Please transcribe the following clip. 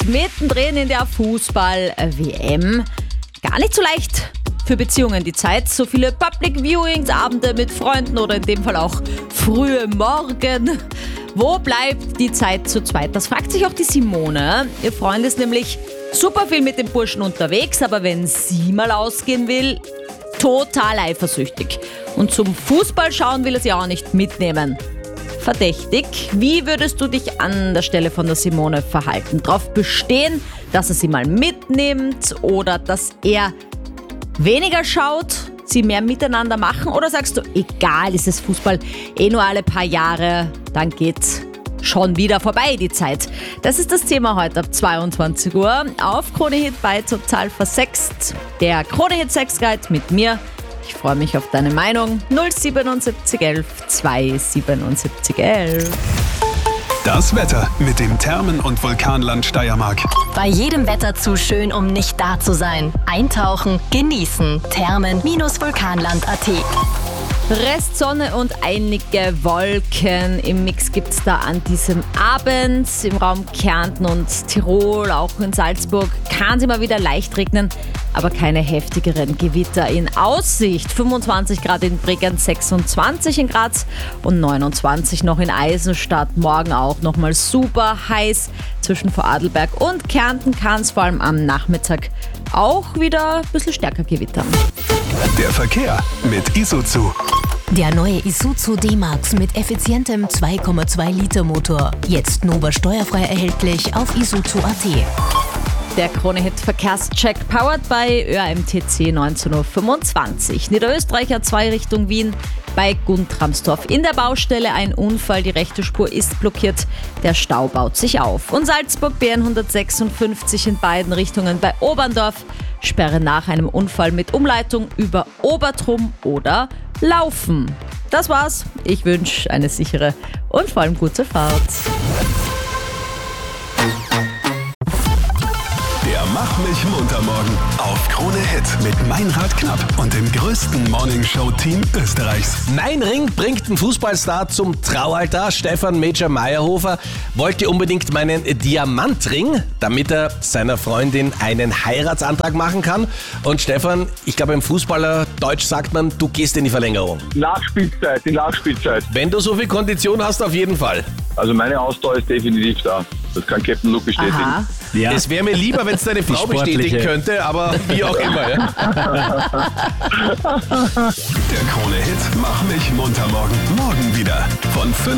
mittendrin in der Fußball-WM. Gar nicht so leicht für Beziehungen die Zeit. So viele Public Viewings, Abende mit Freunden oder in dem Fall auch frühe Morgen. Wo bleibt die Zeit zu zweit? Das fragt sich auch die Simone. Ihr Freund ist nämlich super viel mit dem Burschen unterwegs, aber wenn sie mal ausgehen will, total eifersüchtig. Und zum Fußball schauen will er sie auch nicht mitnehmen. Verdächtig. Wie würdest du dich an der Stelle von der Simone verhalten? Darauf bestehen, dass er sie mal mitnimmt oder dass er weniger schaut, sie mehr miteinander machen? Oder sagst du, egal, ist es Fußball nur alle paar Jahre, dann geht's schon wieder vorbei, die Zeit. Das ist das Thema heute ab 22 Uhr auf Krone Hit bei Total Versext. Der Krone Hit Sex Guide mit mir. Ich freue mich auf deine Meinung. 07711 27711. Das Wetter mit dem Thermen- und Vulkanland Steiermark. Bei jedem Wetter zu schön, um nicht da zu sein. Eintauchen, genießen. Thermen-vulkanland.at. Restsonne und einige Wolken. Im Mix gibt es da an diesem Abend im Raum Kärnten und Tirol, auch in Salzburg, kann es immer wieder leicht regnen, aber keine heftigeren Gewitter in Aussicht. 25 Grad in Bregenz, 26 in Graz und 29 noch in Eisenstadt. Morgen auch nochmal super heiß. Zwischen Vorarlberg und Kärnten kann es vor allem am Nachmittag auch wieder ein bisschen stärker gewittern. Der Verkehr mit Isuzu. Der neue Isuzu D-Max mit effizientem 2,2 Liter Motor. Jetzt Nova steuerfrei erhältlich auf isuzu.at. Der Krone Hit Verkehrscheck powered by ÖAMTC 19.25 Uhr. Niederösterreicher 2 Richtung Wien bei Guntramsdorf. In der Baustelle ein Unfall, die rechte Spur ist blockiert, der Stau baut sich auf. Und Salzburg BN 156 in beiden Richtungen bei Oberndorf. Sperre nach einem Unfall mit Umleitung über Obertrum oder Laufen. Das war's. Ich wünsche eine sichere und vor allem gute Fahrt. Mach mich munter morgen auf Krone Hit mit Meinrad Knapp und dem größten Morningshow-Team Österreichs. Mein Ring bringt einen Fußballstar zum Traualtar. Stefan Major Meyerhofer wollte unbedingt meinen Diamantring, damit er seiner Freundin einen Heiratsantrag machen kann. Und Stefan, ich glaube im Fußballerdeutsch sagt man, du gehst in die Verlängerung. Die Nachspielzeit. Wenn du so viel Kondition hast, auf jeden Fall. Also meine Ausdauer ist definitiv da. Das kann Captain Luke bestätigen. Aha. Ja. Es wäre mir lieber, wenn es deine Frau bestätigen könnte, aber wie auch immer. Ja? Der Krone Hit Mach mich munter morgen. Morgen wieder von 5